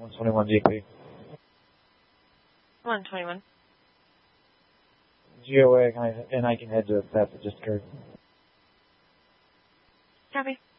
121 GP. 121. GOA, and I can head to the theft that just occurred. Copy.